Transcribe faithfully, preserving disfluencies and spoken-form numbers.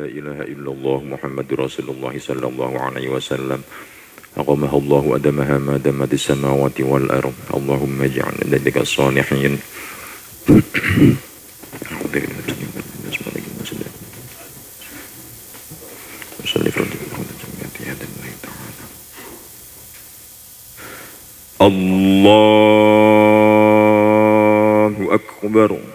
ilaha illallah Muhammadur Rasulullah sallallahu alaihi wasallam. أقامها الله أدمها ما دامت السماوات والأرض اللهم اجعل ذلك الصالحين الله أكبر.